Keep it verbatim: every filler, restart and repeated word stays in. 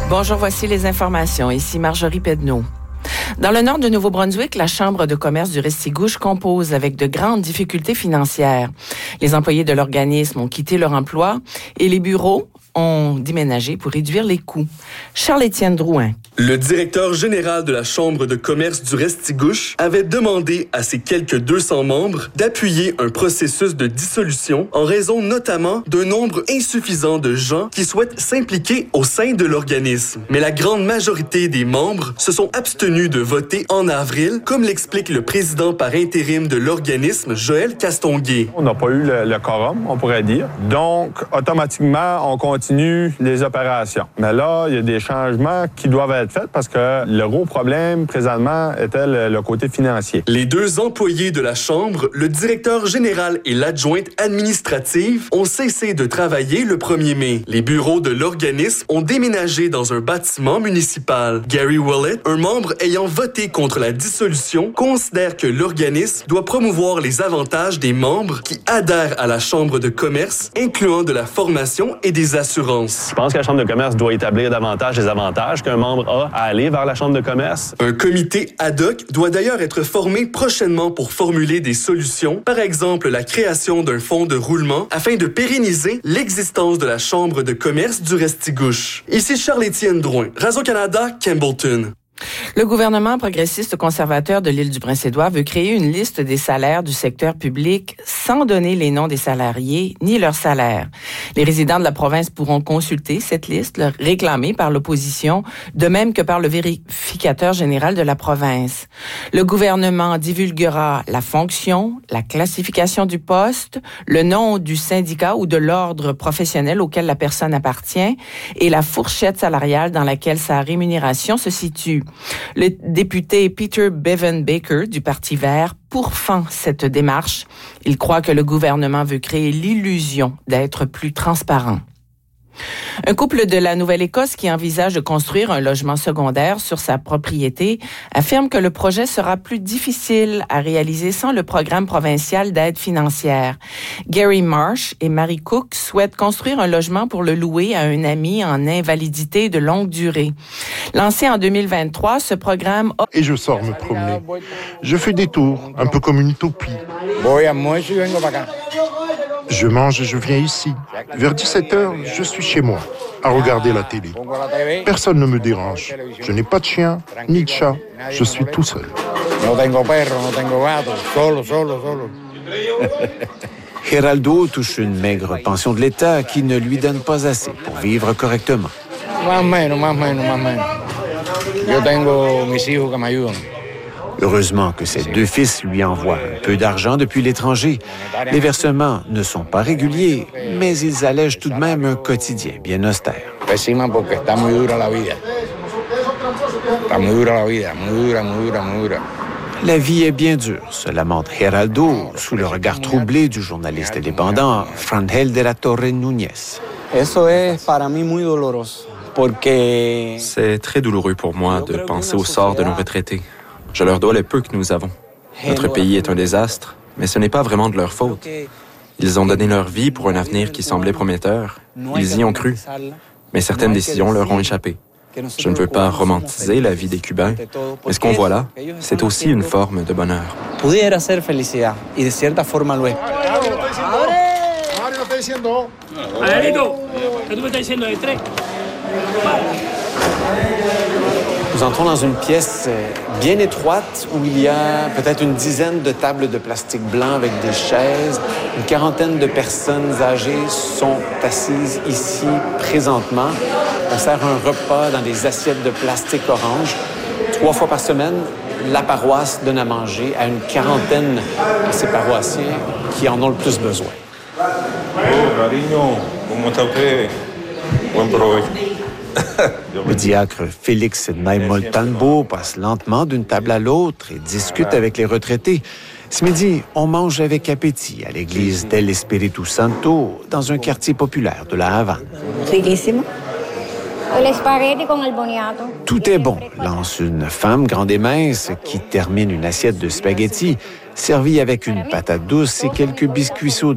Bonjour, voici les informations. Ici Marjorie Pedneau. Dans le nord du Nouveau-Brunswick, la Chambre de commerce du Restigouche compose avec de grandes difficultés financières. Les employés de l'organisme ont quitté leur emploi et les bureaux ont déménagé pour réduire les coûts. Charles-Étienne Drouin. Le directeur général de la Chambre de commerce du Restigouche avait demandé à ses quelques deux cents membres d'appuyer un processus de dissolution en raison notamment d'un nombre insuffisant de gens qui souhaitent s'impliquer au sein de l'organisme. Mais la grande majorité des membres se sont abstenus de voter en avril, comme l'explique le président par intérim de l'organisme, Joël Castonguay. On n'a pas eu le, le quorum, on pourrait dire. Donc, automatiquement, on continue les opérations. Mais là, il y a des changements qui doivent être faits parce que le gros problème, présentement, était le, le côté financier. Les deux employés de la Chambre, le directeur général et l'adjointe administrative, ont cessé de travailler le premier mai. Les bureaux de l'organisme ont déménagé dans un bâtiment municipal. Gary Willett, un membre ayant voté contre la dissolution, considère que l'organisme doit promouvoir les avantages des membres qui adhèrent à la Chambre de commerce, incluant de la formation et des assurances. Je pense que la Chambre de commerce doit établir davantage les avantages qu'un membre a à aller vers la Chambre de commerce. Un comité ad hoc doit d'ailleurs être formé prochainement pour formuler des solutions, par exemple la création d'un fonds de roulement afin de pérenniser l'existence de la Chambre de commerce du Restigouche. Ici Charles-Étienne Drouin, Radio-Canada, Campbellton. Le gouvernement progressiste conservateur de l'île du Prince-Édouard veut créer une liste des salaires du secteur public sans donner les noms des salariés ni leurs salaires. Les résidents de la province pourront consulter cette liste réclamée par l'opposition, de même que par le vérificateur général de la province. Le gouvernement divulguera la fonction, la classification du poste, le nom du syndicat ou de l'ordre professionnel auquel la personne appartient et la fourchette salariale dans laquelle sa rémunération se situe. Le député Peter Bevan Baker du Parti vert pourfend cette démarche. Il croit que le gouvernement veut créer l'illusion d'être plus transparent. Un couple de la Nouvelle-Écosse qui envisage de construire un logement secondaire sur sa propriété affirme que le projet sera plus difficile à réaliser sans le programme provincial d'aide financière. Gary Marsh et Mary Cook souhaitent construire un logement pour le louer à un ami en invalidité de longue durée. Lancé en deux mille vingt-trois, ce programme a... Et je sors me promener. Je fais des tours, un peu comme une toupie. Je mange et je viens ici. Vers dix-sept heures, je suis chez moi, à regarder la télé. Personne ne me dérange. Je n'ai pas de chien, ni de chat. Je suis tout seul. Geraldo touche une maigre pension de l'État qui ne lui donne pas assez pour vivre correctement. Heureusement que ses deux fils lui envoient un peu d'argent depuis l'étranger. Les versements ne sont pas réguliers, mais ils allègent tout de même un quotidien bien austère. La vie est bien dure, se lamente Geraldo sous le regard troublé du journaliste indépendant Frangel de la Torre Núñez. C'est très douloureux pour moi de penser au sort de nos retraités. Je leur dois le peu que nous avons. Notre pays est un désastre, mais ce n'est pas vraiment de leur faute. Ils ont donné leur vie pour un avenir qui semblait prometteur. Ils y ont cru, mais certaines décisions leur ont échappé. Je ne veux pas romantiser la vie des Cubains, mais ce qu'on voit là, c'est aussi une forme de bonheur. Nous entrons dans une pièce bien étroite où il y a peut-être une dizaine de tables de plastique blanc avec des chaises. Une quarantaine de personnes âgées sont assises ici présentement. On sert un repas dans des assiettes de plastique orange. Trois fois par semaine, la paroisse donne à manger à une quarantaine de ces paroissiens qui en ont le plus besoin. Le diacre Félix Naimol Talbo passe lentement d'une table à l'autre et discute avec les retraités. Ce midi, on mange avec appétit à l'église del Espíritu Santo dans un quartier populaire de la Havane. Tout est bon, lance une femme grande et mince qui termine une assiette de spaghettis servie avec une patate douce et quelques biscuits soda.